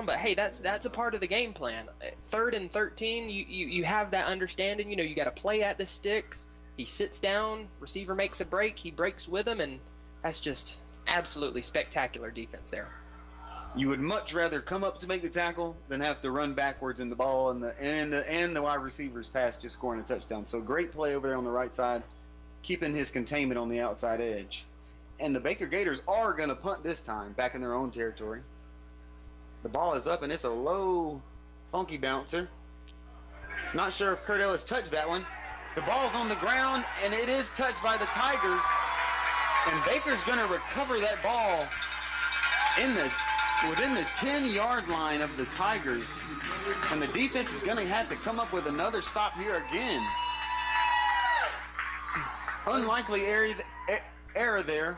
touchdown, but hey, that's a part of the game plan. 3rd and 13, you have that understanding. You got to play at the sticks. He sits down, receiver makes a break, he breaks with him, and that's just absolutely spectacular defense there. You would much rather come up to make the tackle than have to run backwards in the ball and the wide receivers pass just scoring a touchdown. So great play over there on the right side, keeping his containment on the outside edge. And the Baker Gators are going to punt this time back in their own territory. The ball is up, and it's a low, funky bouncer. Not sure if Kurt Ellis touched that one. The ball's on the ground, and it is touched by the Tigers. And Baker's going to recover that ball within the 10-yard line of the Tigers. And the defense is going to have to come up with another stop here again. Unlikely error there.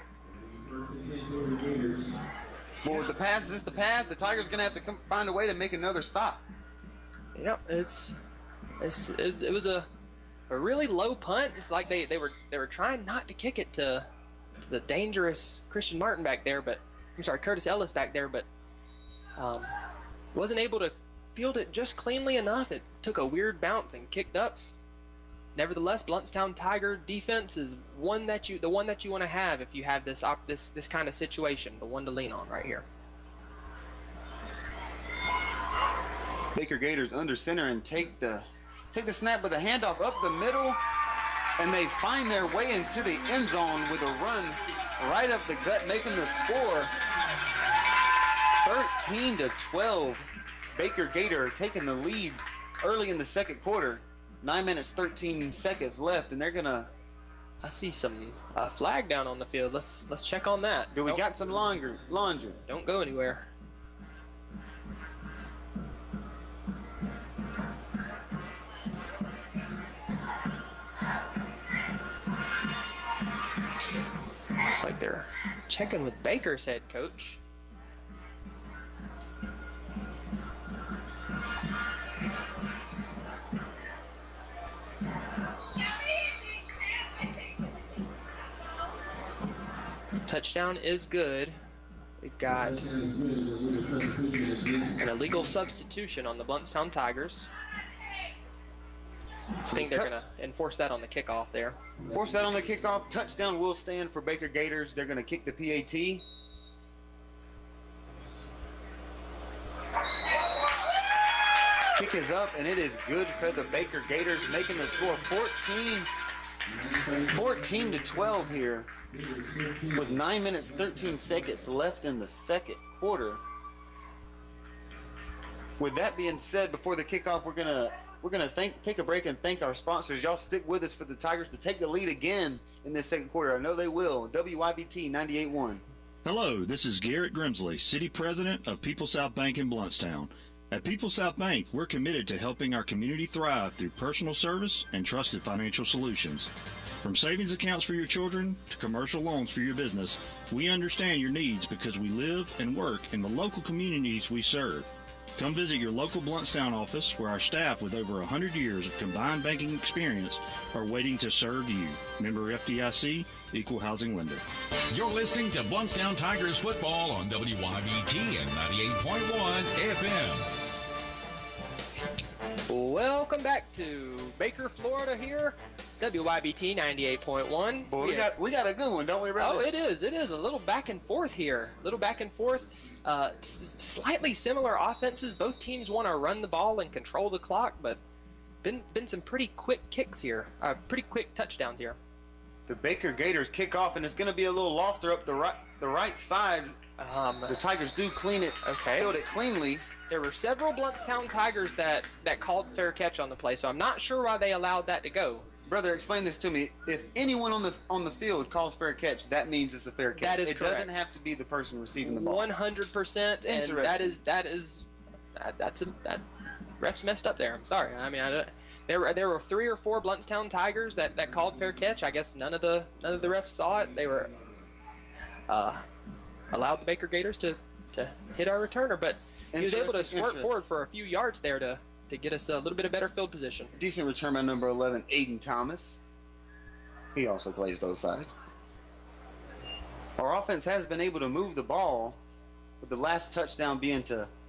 But with the pass, the Tigers going to have to find a way to make another stop. Yep, it was a really low punt. It's like they were trying not to kick it to the dangerous Christian Martin back there, Curtis Ellis back there, but wasn't able to field it just cleanly enough. It took a weird bounce and kicked up. Nevertheless, Blountstown Tiger defense is the one that you want to have if you have this kind of situation, the one to lean on right here. Baker Gators under center and take the snap with a handoff up the middle, and they find their way into the end zone with a run right up the gut, making the score 13-12. Baker Gator taking the lead early in the second quarter. 9 minutes, 13 seconds left, and they're gonna. I see some flag down on the field. Let's check on that. We got some laundry. Don't go anywhere. Looks like they're checking with Baker's head coach. Touchdown is good. We've got an illegal substitution on the Blountstown Tigers. I think they're going to enforce that on the kickoff there. Force that on the kickoff. Touchdown will stand for Baker Gators. They're going to kick the PAT. Kick is up, and it is good for the Baker Gators, making the score 14-12 here. With 9 minutes, 13 seconds left in the second quarter. With that being said, before the kickoff, we're gonna take a break and thank our sponsors. Y'all stick with us for the Tigers to take the lead again in this second quarter. I know they will. WYBT 98.1. Hello, this is Garrett Grimsley, City President of People South Bank in Blountstown. At People South Bank, we're committed to helping our community thrive through personal service and trusted financial solutions. From savings accounts for your children to commercial loans for your business, we understand your needs because we live and work in the local communities we serve. Come visit your local Blountstown office where our staff with over 100 years of combined banking experience are waiting to serve you. Member FDIC, Equal Housing Lender. You're listening to Blountstown Tigers football on WYBT and 98.1 FM. Welcome back to Baker, Florida here. WYBT 98.1. Boy, we got a good one, don't we, brother? Oh, it is. A little back and forth here. Slightly similar offenses. Both teams want to run the ball and control the clock, but been some pretty quick kicks here. Pretty quick touchdowns here. The Baker Gators kick off, and it's going to be a little lofter up the right side. The Tigers do field it cleanly. There were several Blountstown Tigers that called fair catch on the play, so I'm not sure why they allowed that to go. Brother, explain this to me. If anyone on the field calls fair catch, that means it's a fair catch. That is correct. It doesn't have to be the person receiving the ball. 100%. And that refs messed up there. I'm sorry. I mean, there were 3 or 4 Blountstown Tigers that called fair catch. I guess none of the refs saw it. They were allowed the Baker Gators to hit our returner, but he was able to squirt forward for a few yards there to get us a little bit of better field position. Decent return by number 11, Aiden Thomas. He also plays both sides. Our offense has been able to move the ball, with the last touchdown being to